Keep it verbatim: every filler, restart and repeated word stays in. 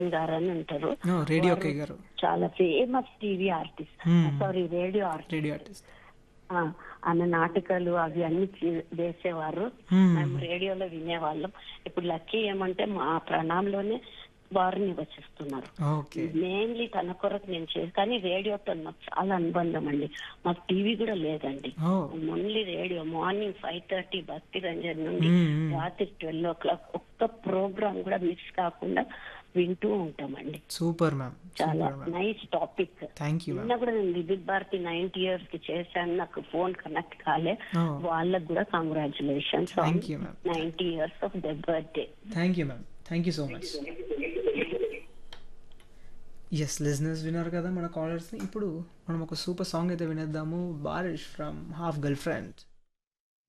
గారని ఉంటారు. ఓహ్! రేడియో వారు అక్కయ్య గారు. చాలా ఫేమస్ టీవీ ఆర్టిస్ట్. హ్మ్. Sorry radio artist. Radio artist. ఆ! ఆమె నాటకాలు అవి అన్నీ చే వేసేవారు. హ్మ్. మేము రేడియోలో వినేవాళ్ళం. ఇప్పుడు లక్కీ ఏమంటే మా ప్రాణంలోనే వారు నివసిస్తున్నారు. ఓకే. మెయిన్‌లీ తన కొరకు నేను చేసి కానీ రేడియోతో నాకు చాలా అనుబంధం అండి. మాకు టీవీ కూడా లేదండి. ఓహ్! ఓన్లీ రేడియో మార్నింగ్ ఐదు ముప్పై భక్తి రంజన్ నుండి హ్మ్. హ్మ్. రాత్రి పన్నెండు ఒక్క ప్రోగ్రామ్ కూడా మిస్ కాకుండా వింటూ ఉంటామండి. Super ma'am. చాలా super ma'am. Nice topic. Thank you నిన్న మ్యామ్. కూడా నేను వివిధ భారతి నైన్టీ ఇయర్స్ కి చేశాను. నాకు ఫోన్ కనెక్ట్ కాలే. ఓహ్! వాళ్ళకు కూడా congratulations on thank you ma'am. Ninety years of the birthday. Thank you ma'am. Thank you so much. Yes listeners విన్నారు కదా మన కాలర్స్ని. ఇప్పుడు మనం ఒక సూపర్ సాంగ్ అయితే వినేద్దాము. బారిష్ ఫ్రమ్ హాఫ్ గర్ల్ ఫ్రెండ్.